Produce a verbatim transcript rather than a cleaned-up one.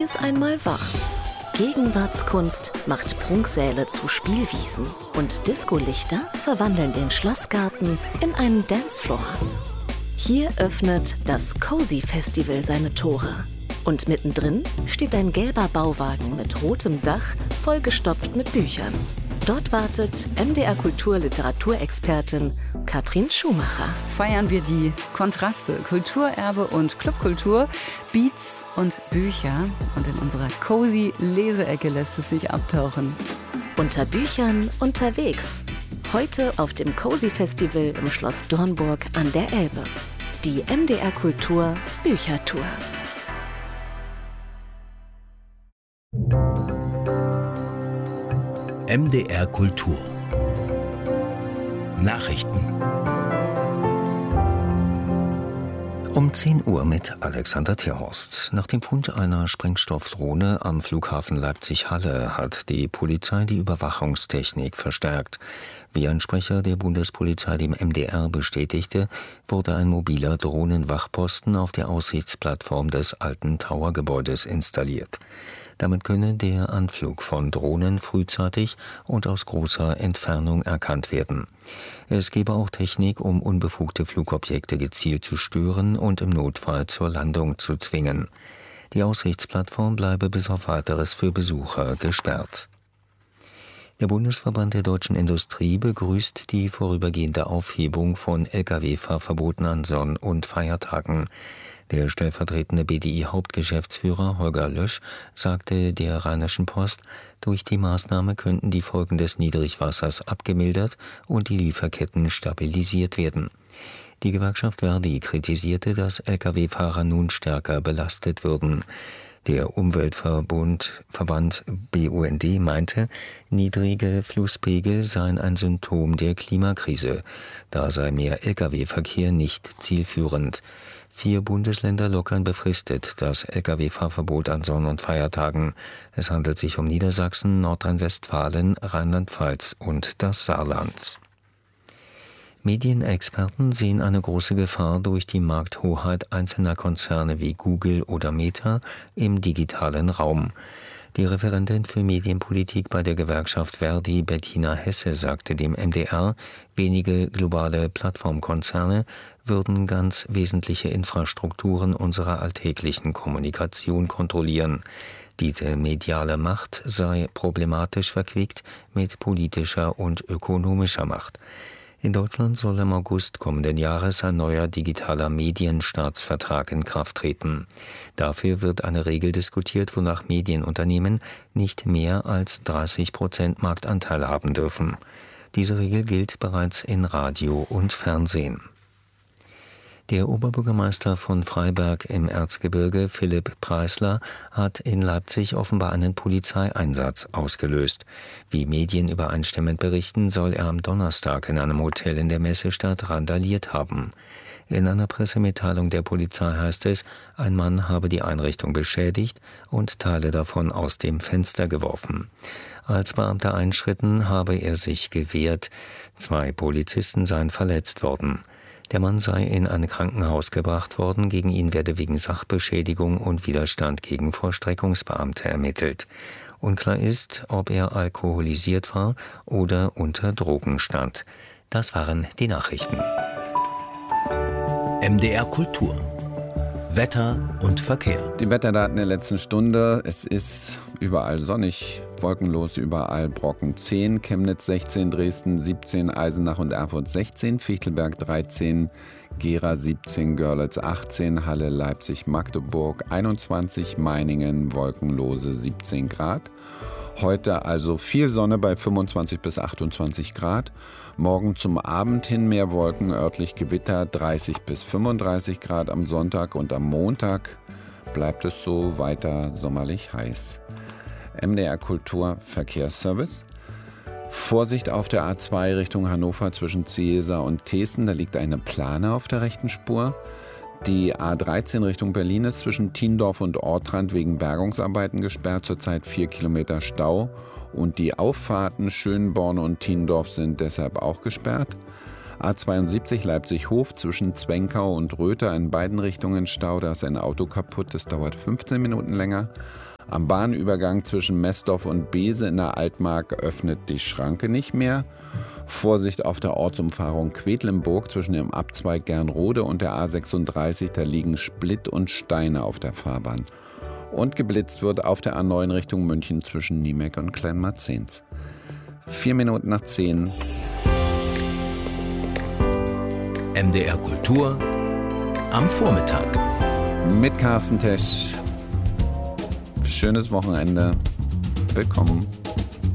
es einmal war. Gegenwartskunst macht Prunksäle zu Spielwiesen und Discolichter verwandeln den Schlossgarten in einen Dancefloor. Hier öffnet das Cozy Festival seine Tore. Und mittendrin steht ein gelber Bauwagen mit rotem Dach, vollgestopft mit Büchern. Dort wartet M D R Kultur Literaturexpertin Katrin Schumacher. Feiern wir die Kontraste, Kulturerbe und Clubkultur, Beats und Bücher. Und in unserer cozy Leseecke lässt es sich abtauchen. Unter Büchern unterwegs. Heute auf dem Cozy Festival im Schloss Dornburg an der Elbe. Die M D R Kultur Büchertour. M D R Kultur Nachrichten um zehn Uhr mit Alexander Terhorst. Nach dem Fund einer Sprengstoffdrohne am Flughafen Leipzig-Halle hat die Polizei die Überwachungstechnik verstärkt. Wie ein Sprecher der Bundespolizei dem M D R bestätigte, wurde ein mobiler Drohnenwachposten auf der Aussichtsplattform des alten Towergebäudes installiert. Damit könne der Anflug von Drohnen frühzeitig und aus großer Entfernung erkannt werden. Es gebe auch Technik, um unbefugte Flugobjekte gezielt zu stören und im Notfall zur Landung zu zwingen. Die Aussichtsplattform bleibe bis auf Weiteres für Besucher gesperrt. Der Bundesverband der deutschen Industrie begrüßt die vorübergehende Aufhebung von L K W-Fahrverboten an Sonn- und Feiertagen. Der stellvertretende B D I-Hauptgeschäftsführer Holger Lösch sagte der Rheinischen Post, durch die Maßnahme könnten die Folgen des Niedrigwassers abgemildert und die Lieferketten stabilisiert werden. Die Gewerkschaft Verdi kritisierte, dass L K W-Fahrer nun stärker belastet würden. Der Umweltverbund Verband B U N D meinte, niedrige Flusspegel seien ein Symptom der Klimakrise. Da sei mehr L K W-Verkehr nicht zielführend. Vier Bundesländer lockern befristet das L K W-Fahrverbot an Sonn- und Feiertagen. Es handelt sich um Niedersachsen, Nordrhein-Westfalen, Rheinland-Pfalz und das Saarland. Medienexperten sehen eine große Gefahr durch die Markthoheit einzelner Konzerne wie Google oder Meta im digitalen Raum. Die Referentin für Medienpolitik bei der Gewerkschaft Verdi, Bettina Hesse, sagte dem M D R, wenige globale Plattformkonzerne würden ganz wesentliche Infrastrukturen unserer alltäglichen Kommunikation kontrollieren. Diese mediale Macht sei problematisch verquickt mit politischer und ökonomischer Macht. In Deutschland soll im August kommenden Jahres ein neuer digitaler Medienstaatsvertrag in Kraft treten. Dafür wird eine Regel diskutiert, wonach Medienunternehmen nicht mehr als dreißig Prozent Marktanteil haben dürfen. Diese Regel gilt bereits in Radio und Fernsehen. Der Oberbürgermeister von Freiberg im Erzgebirge, Philipp Preisler, hat in Leipzig offenbar einen Polizeieinsatz ausgelöst. Wie Medien übereinstimmend berichten, soll er am Donnerstag in einem Hotel in der Messestadt randaliert haben. In einer Pressemitteilung der Polizei heißt es, ein Mann habe die Einrichtung beschädigt und Teile davon aus dem Fenster geworfen. Als Beamte einschritten, habe er sich gewehrt. Zwei Polizisten seien verletzt worden. Der Mann sei in ein Krankenhaus gebracht worden, gegen ihn werde wegen Sachbeschädigung und Widerstand gegen Vollstreckungsbeamte ermittelt. Unklar ist, ob er alkoholisiert war oder unter Drogen stand. Das waren die Nachrichten. M D R Kultur Wetter und Verkehr. Die Wetterdaten der letzten Stunde. Es ist überall sonnig, wolkenlos, überall Brocken zehn, Chemnitz sechzehn, Dresden siebzehn, Eisenach und Erfurt sechzehn, Fichtelberg dreizehn, Gera siebzehn, Görlitz achtzehn, Halle, Leipzig, Magdeburg einundzwanzig, Meiningen wolkenlose siebzehn Grad. Heute also viel Sonne bei fünfundzwanzig bis achtundzwanzig Grad. Morgen zum Abend hin mehr Wolken, örtlich Gewitter dreißig bis fünfunddreißig Grad. Am Sonntag und am Montag bleibt es so weiter sommerlich heiß. M D R Kultur Verkehrsservice. Vorsicht auf der A zwei Richtung Hannover zwischen Ziesa und Teeßen. Da liegt eine Plane auf der rechten Spur. Die A dreizehn Richtung Berlin ist zwischen Tiendorf und Ortrand wegen Bergungsarbeiten gesperrt. Zurzeit vier Kilometer Stau. Und die Auffahrten Schönborn und Tiendorf sind deshalb auch gesperrt. A zweiundsiebzig Leipzig-Hof zwischen Zwenkau und Röther in beiden Richtungen Stau. Da ist ein Auto kaputt. Das dauert fünfzehn Minuten länger. Am Bahnübergang zwischen Messdorf und Beese in der Altmark öffnet die Schranke nicht mehr. Vorsicht auf der Ortsumfahrung Quedlinburg zwischen dem Abzweig Gernrode und der A sechsunddreißig, da liegen Splitt und Steine auf der Fahrbahn. Und geblitzt wird auf der A neun Richtung München zwischen Niemek und Kleinmarzens. Vier Minuten nach zehn. M D R Kultur am Vormittag. Mit Carsten Tesch. Schönes Wochenende. Willkommen.